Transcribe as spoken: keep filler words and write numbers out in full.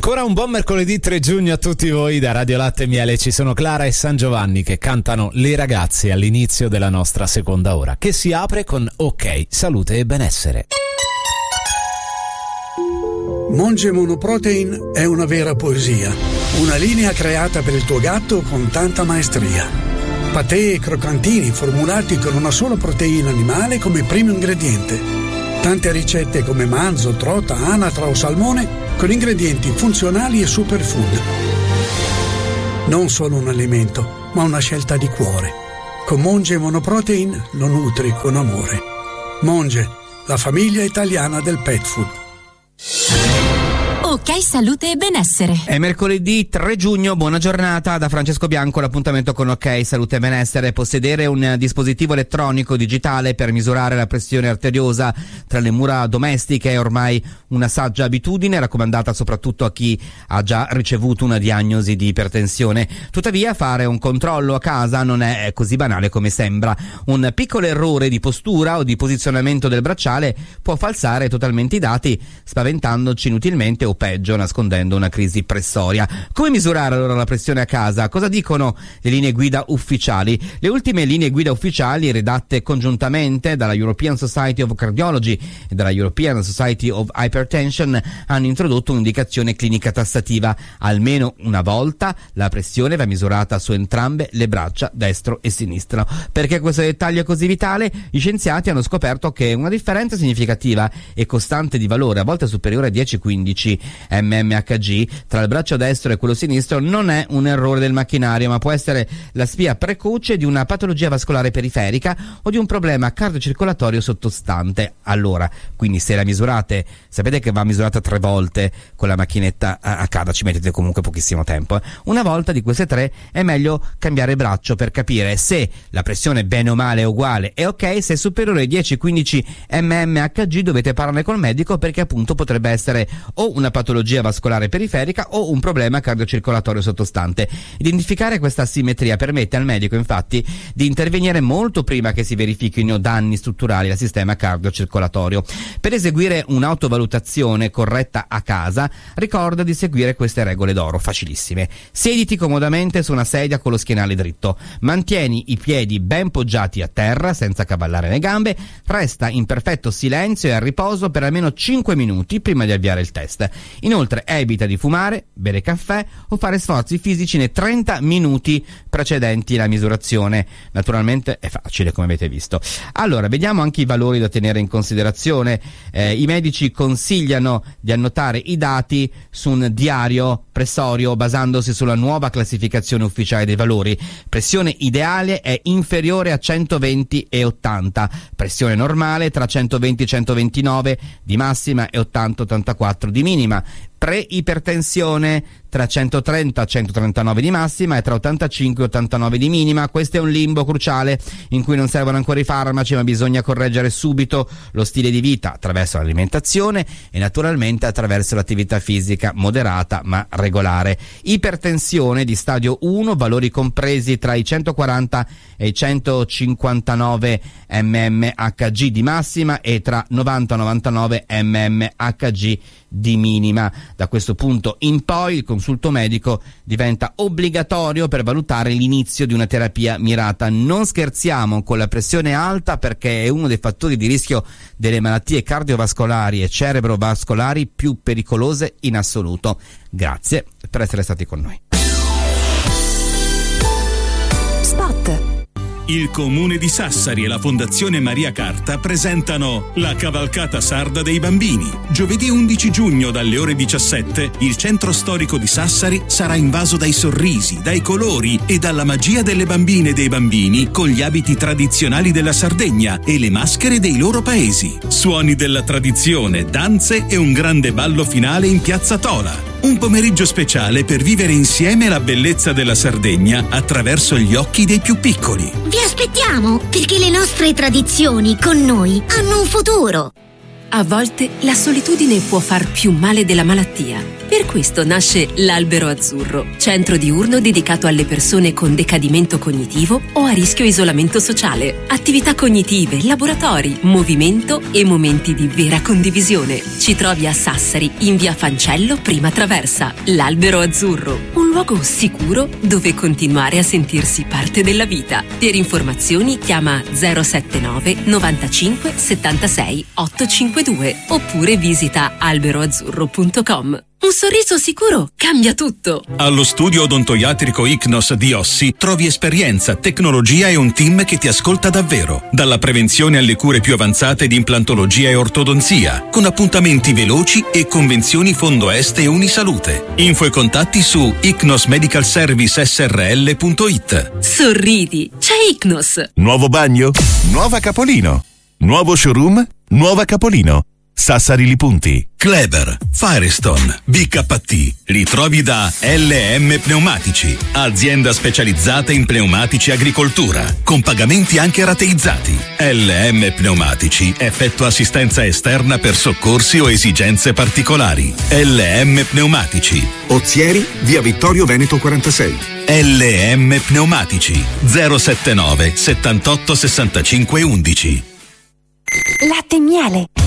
Ancora un buon mercoledì tre giugno a tutti voi da Radio Latte e Miele. Ci sono Clara e San Giovanni che cantano Le ragazze all'inizio della nostra seconda ora, che si apre con OK, salute e benessere. Monge Monoprotein è una vera poesia, una linea creata per il tuo gatto con tanta maestria. Patè e croccantini formulati con una sola proteina animale come primo ingrediente. Tante ricette come manzo, trota, anatra o salmone con ingredienti funzionali e superfood. Non solo un alimento, ma una scelta di cuore. Con Monge Monoprotein lo nutri con amore. Monge, la famiglia italiana del pet food. OK, salute e benessere. È mercoledì tre giugno, buona giornata da Francesco Bianco. L'appuntamento con OK, salute e benessere. Possedere un dispositivo elettronico digitale per misurare la pressione arteriosa tra le mura domestiche è ormai una saggia abitudine, raccomandata soprattutto a chi ha già ricevuto una diagnosi di ipertensione. Tuttavia, fare un controllo a casa non è così banale come sembra. Un piccolo errore di postura o di posizionamento del bracciale può falsare totalmente i dati, spaventandoci inutilmente o peggio nascondendo una crisi pressoria. Come misurare allora la pressione a casa? Cosa dicono le linee guida ufficiali? Le ultime linee guida ufficiali redatte congiuntamente dalla European Society of Cardiology e dalla European Society of Hypertension hanno introdotto un'indicazione clinica tassativa: almeno una volta la pressione va misurata su entrambe le braccia, destro e sinistro. Perché questo dettaglio è così vitale? Gli scienziati hanno scoperto che una differenza significativa e costante di valore, a volte superiore a dieci quindici mmHg tra il braccio destro e quello sinistro, non è un errore del macchinario, ma può essere la spia precoce di una patologia vascolare periferica o di un problema cardiocircolatorio sottostante. Allora, quindi se la misurate, sapete che va misurata tre volte con la macchinetta a casa, ci mettete comunque pochissimo tempo. Una volta di queste tre è meglio cambiare braccio per capire se la pressione bene o male è uguale e ok. Se è superiore ai dieci quindici mmHg dovete parlare col medico, perché appunto potrebbe essere o una patologia vascolare periferica o un problema cardiocircolatorio sottostante. Identificare questa asimmetria permette al medico infatti di intervenire molto prima che si verifichino danni strutturali al sistema cardiocircolatorio. Per eseguire un'autovalutazione corretta a casa, ricorda di seguire queste regole d'oro, facilissime. Siediti comodamente su una sedia con lo schienale dritto, mantieni i piedi ben poggiati a terra senza cavallare le gambe, resta in perfetto silenzio e a riposo per almeno cinque minuti prima di avviare il test. Inoltre evita di fumare, bere caffè o fare sforzi fisici nei trenta minuti precedenti la misurazione. Naturalmente è facile, come avete visto. Allora, vediamo anche i valori da tenere in considerazione. Eh, I medici consigliano di annotare i dati su un diario pressorio basandosi sulla nuova classificazione ufficiale dei valori. Pressione ideale è inferiore a centoventi e ottanta, pressione normale tra centoventi e centoventinove di massima e ottanta ottantaquattro di minima. Pre-ipertensione tra centotrenta e centotrentanove di massima e tra ottantacinque e ottantanove di minima. Questo è un limbo cruciale in cui non servono ancora i farmaci, ma bisogna correggere subito lo stile di vita attraverso l'alimentazione e naturalmente attraverso l'attività fisica moderata ma regolare. Ipertensione di stadio uno, valori compresi tra i centoquaranta e i centocinquantanove mmHg di massima e tra novanta e novantanove mmHg di minima. Da questo punto in poi il consulto medico diventa obbligatorio per valutare l'inizio di una terapia mirata. Non scherziamo con la pressione alta, perché è uno dei fattori di rischio delle malattie cardiovascolari e cerebrovascolari più pericolose in assoluto. Grazie per essere stati con noi. Spot. Il Comune di Sassari e la Fondazione Maria Carta presentano la Cavalcata Sarda dei Bambini. Giovedì undici giugno dalle ore diciassette il centro storico di Sassari sarà invaso dai sorrisi, dai colori e dalla magia delle bambine e dei bambini con gli abiti tradizionali della Sardegna e le maschere dei loro paesi. Suoni della tradizione, danze e un grande ballo finale in Piazza Tola. Un pomeriggio speciale per vivere insieme la bellezza della Sardegna attraverso gli occhi dei più piccoli. Vi aspettiamo, perché le nostre tradizioni con noi hanno un futuro. A volte la solitudine può far più male della malattia. Per questo nasce l'Albero Azzurro, centro diurno dedicato alle persone con decadimento cognitivo o a rischio isolamento sociale. Attività cognitive, laboratori, movimento e momenti di vera condivisione. Ci trovi a Sassari, in via Fancello, prima traversa. L'Albero Azzurro, un luogo sicuro dove continuare a sentirsi parte della vita. Per informazioni chiama zero sette nove novantacinque settantasei ottocentocinquantadue oppure visita alberoazzurro punto com. Un sorriso sicuro cambia tutto. Allo studio odontoiatrico Icnos di Ossi trovi esperienza, tecnologia e un team che ti ascolta davvero. Dalla prevenzione alle cure più avanzate di implantologia e ortodonzia, con appuntamenti veloci e convenzioni Fondo Est e Unisalute. Info e contatti su icnosmedicalservice punto it. Sorridi, c'è Icnos. Nuovo bagno? Nuova Capolino. Nuovo showroom? Nuova Capolino. Sassari Li Punti. Kleber, Firestone, B K T, li trovi da L M Pneumatici, azienda specializzata in pneumatici agricoltura, con pagamenti anche rateizzati. L M Pneumatici effettua assistenza esterna per soccorsi o esigenze particolari. L M Pneumatici, Ozieri, via Vittorio Veneto quarantasei. L M Pneumatici, zero sette nove settantotto sessantacinque undici. Latte e miele.